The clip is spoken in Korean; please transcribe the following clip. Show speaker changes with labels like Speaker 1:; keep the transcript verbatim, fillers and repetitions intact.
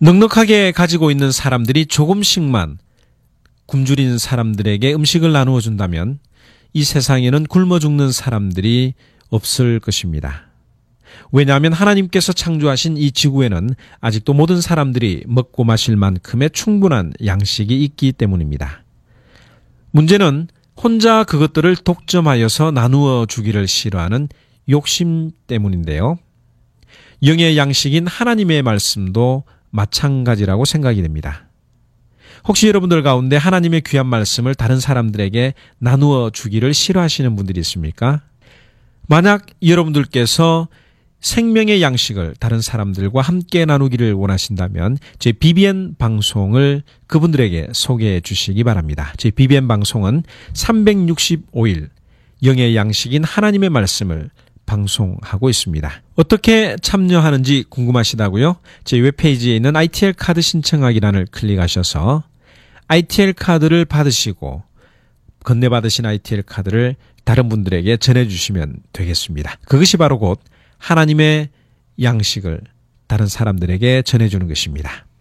Speaker 1: 넉넉하게 가지고 있는 사람들이 조금씩만 굶주린 사람들에게 음식을 나누어 준다면 이 세상에는 굶어 죽는 사람들이 없을 것입니다. 왜냐하면 하나님께서 창조하신 이 지구에는 아직도 모든 사람들이 먹고 마실 만큼의 충분한 양식이 있기 때문입니다. 문제는 혼자 그것들을 독점하여서 나누어 주기를 싫어하는 욕심 때문인데요. 영의 양식인 하나님의 말씀도 마찬가지라고 생각이 됩니다. 혹시 여러분들 가운데 하나님의 귀한 말씀을 다른 사람들에게 나누어 주기를 싫어하시는 분들이 있습니까? 만약 여러분들께서 생명의 양식을 다른 사람들과 함께 나누기를 원하신다면 제 비비엔 방송을 그분들에게 소개해 주시기 바랍니다. 제 비비엔 방송은 삼백육십오 일 영의 양식인 하나님의 말씀을 방송하고 있습니다. 어떻게 참여하는지 궁금하시다고요? 제 웹페이지에 있는 아이티엘 카드 신청하기란을 클릭하셔서 아이티엘 카드를 받으시고 건네받으신 아이티엘 카드를 다른 분들에게 전해주시면 되겠습니다. 그것이 바로 곧 하나님의 양식을 다른 사람들에게 전해주는 것입니다.